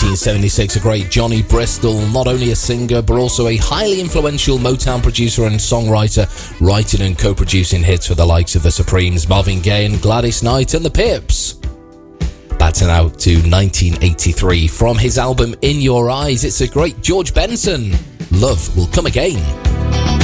1976, a great Johnny Bristol, not only a singer but also a highly influential Motown producer and songwriter, writing and co-producing hits for the likes of the Supremes, Marvin Gaye and Gladys Knight and the Pips. Batting out to 1983 from his album In Your Eyes, it's a great George Benson, Love Will Come Again.